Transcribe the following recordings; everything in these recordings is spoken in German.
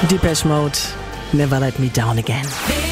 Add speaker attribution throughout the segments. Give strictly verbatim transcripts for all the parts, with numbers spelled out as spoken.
Speaker 1: Depeche Mode, Never Let Me Down Again.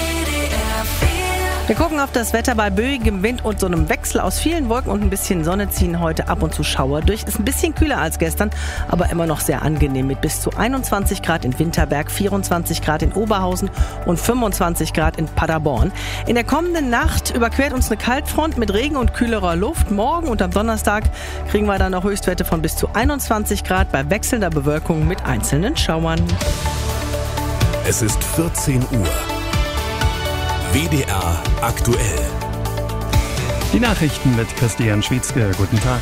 Speaker 1: Wir gucken auf das Wetter. Bei böigem Wind und so einem Wechsel aus vielen Wolken und ein bisschen Sonne ziehen heute ab und zu Schauer durch. Ist ein bisschen kühler als gestern, aber immer noch sehr angenehm mit bis zu einundzwanzig Grad in Winterberg, vierundzwanzig Grad in Oberhausen und fünfundzwanzig Grad in Paderborn. In der kommenden Nacht überquert uns eine Kaltfront mit Regen und kühlerer Luft. Morgen und am Donnerstag kriegen wir dann noch Höchstwerte von bis zu einundzwanzig Grad bei wechselnder Bewölkung mit einzelnen Schauern.
Speaker 2: Es ist vierzehn Uhr. W D R aktuell.
Speaker 3: Die Nachrichten mit Christian Schwietzke. Guten Tag.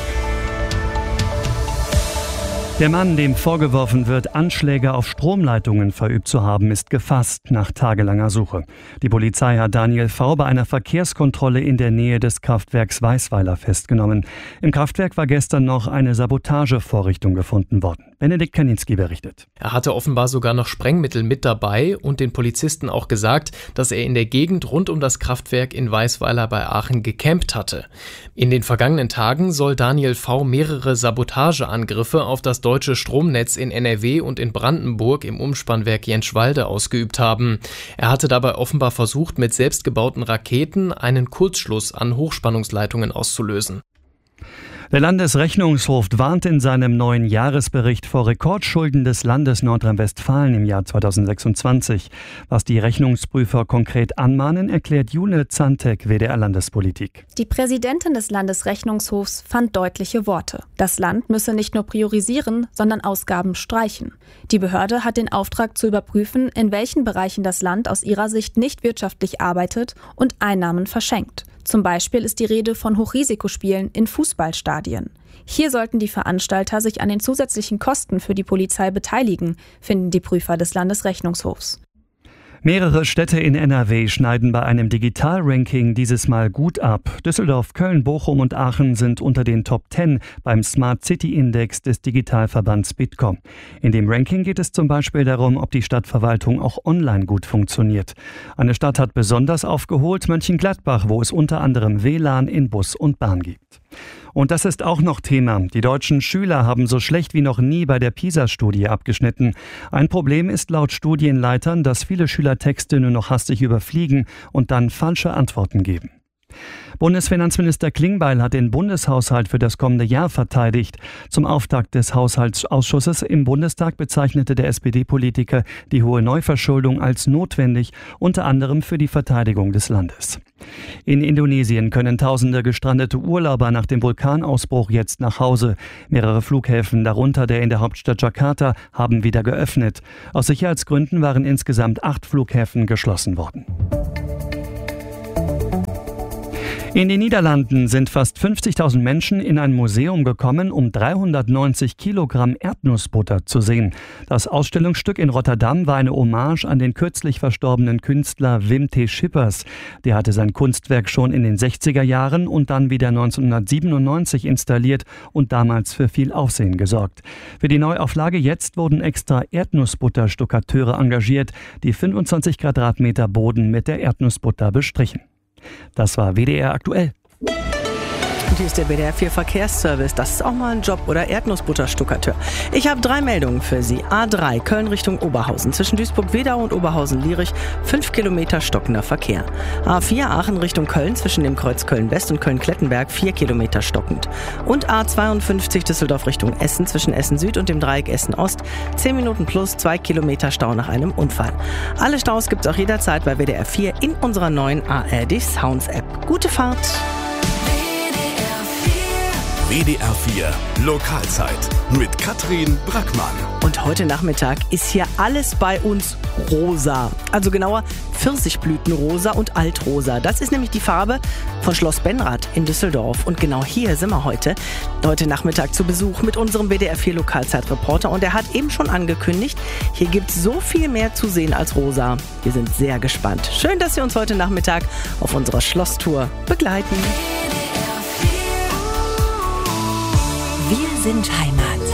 Speaker 3: Der Mann, dem vorgeworfen wird, Anschläge auf Stromleitungen verübt zu haben, ist gefasst nach tagelanger Suche. Die Polizei hat Daniel V. bei einer Verkehrskontrolle in der Nähe des Kraftwerks Weisweiler festgenommen. Im Kraftwerk war gestern noch eine Sabotagevorrichtung gefunden worden. Benedikt Kaninski berichtet.
Speaker 4: Er hatte offenbar sogar noch Sprengmittel mit dabei und den Polizisten auch gesagt, dass er in der Gegend rund um das Kraftwerk in Weisweiler bei Aachen gecampt hatte. In den vergangenen Tagen soll Daniel V. mehrere Sabotageangriffe auf das deutsche Stromnetz in N R W und in Brandenburg im Umspannwerk Jenschwalde ausgeübt haben. Er hatte dabei offenbar versucht, mit selbstgebauten Raketen einen Kurzschluss an Hochspannungsleitungen auszulösen.
Speaker 3: Der Landesrechnungshof warnt in seinem neuen Jahresbericht vor Rekordschulden des Landes Nordrhein-Westfalen im Jahr zweitausendsechsundzwanzig. Was die Rechnungsprüfer konkret anmahnen, erklärt June Zantek, W D R-Landespolitik.
Speaker 5: Die Präsidentin des Landesrechnungshofs fand deutliche Worte. Das Land müsse nicht nur priorisieren, sondern Ausgaben streichen. Die Behörde hat den Auftrag zu überprüfen, in welchen Bereichen das Land aus ihrer Sicht nicht wirtschaftlich arbeitet und Einnahmen verschenkt. Zum Beispiel ist die Rede von Hochrisikospielen in Fußballstadien. Hier sollten die Veranstalter sich an den zusätzlichen Kosten für die Polizei beteiligen, finden die Prüfer des Landesrechnungshofs.
Speaker 3: Mehrere Städte in N R W schneiden bei einem Digital-Ranking dieses Mal gut ab. Düsseldorf, Köln, Bochum und Aachen sind unter den Top zehn beim Smart City Index des Digitalverbands Bitkom. In dem Ranking geht es zum Beispiel darum, ob die Stadtverwaltung auch online gut funktioniert. Eine Stadt hat besonders aufgeholt, Mönchengladbach, wo es unter anderem W L A N in Bus und Bahn gibt. Und das ist auch noch Thema. Die deutschen Schüler haben so schlecht wie noch nie bei der PISA-Studie abgeschnitten. Ein Problem ist laut Studienleitern, dass viele Schüler Texte nur noch hastig überfliegen und dann falsche Antworten geben. Bundesfinanzminister Klingbeil hat den Bundeshaushalt für das kommende Jahr verteidigt. Zum Auftakt des Haushaltsausschusses im Bundestag bezeichnete der S P D-Politiker die hohe Neuverschuldung als notwendig, unter anderem für die Verteidigung des Landes. In Indonesien können tausende gestrandete Urlauber nach dem Vulkanausbruch jetzt nach Hause. Mehrere Flughäfen, darunter der in der Hauptstadt Jakarta, haben wieder geöffnet. Aus Sicherheitsgründen waren insgesamt acht Flughäfen geschlossen worden. In den Niederlanden sind fast fünfzigtausend Menschen in ein Museum gekommen, um dreihundertneunzig Kilogramm Erdnussbutter zu sehen. Das Ausstellungsstück in Rotterdam war eine Hommage an den kürzlich verstorbenen Künstler Wim T. Schippers. Der hatte sein Kunstwerk schon in den sechziger Jahren und dann wieder neunzehnhundertsiebenundneunzig installiert und damals für viel Aufsehen gesorgt. Für die Neuauflage jetzt wurden extra Erdnussbutter-Stuckateure engagiert, die fünfundzwanzig Quadratmeter Boden mit der Erdnussbutter bestrichen. Das war W D R aktuell.
Speaker 1: Und hier ist der W D R vier Verkehrsservice. Das ist auch mal ein Job oder Erdnussbutterstuckateur. Ich habe drei Meldungen für Sie. A drei, Köln Richtung Oberhausen. Zwischen Duisburg-Wedau und Oberhausen-Lierich fünf Kilometer stockender Verkehr. A vier, Aachen Richtung Köln. Zwischen dem Kreuz Köln-West und Köln-Klettenberg vier Kilometer stockend. Und A zweiundfünfzig, Düsseldorf Richtung Essen. Zwischen Essen-Süd und dem Dreieck Essen-Ost zehn Minuten plus zwei Kilometer Stau nach einem Unfall. Alle Staus gibt es auch jederzeit bei W D R vier in unserer neuen A R D Sounds App. Gute Fahrt!
Speaker 2: W D R vier Lokalzeit mit Katrin Brackmann.
Speaker 1: Und heute Nachmittag ist hier alles bei uns rosa. Also genauer Pfirsichblütenrosa und Altrosa. Das ist nämlich die Farbe von Schloss Benrath in Düsseldorf. Und genau hier sind wir heute. Heute Nachmittag zu Besuch mit unserem W D R vier Lokalzeitreporter. Und er hat eben schon angekündigt, hier gibt es so viel mehr zu sehen als rosa. Wir sind sehr gespannt. Schön, dass Sie uns heute Nachmittag auf unserer Schlosstour begleiten.
Speaker 6: Wir sind Heimat.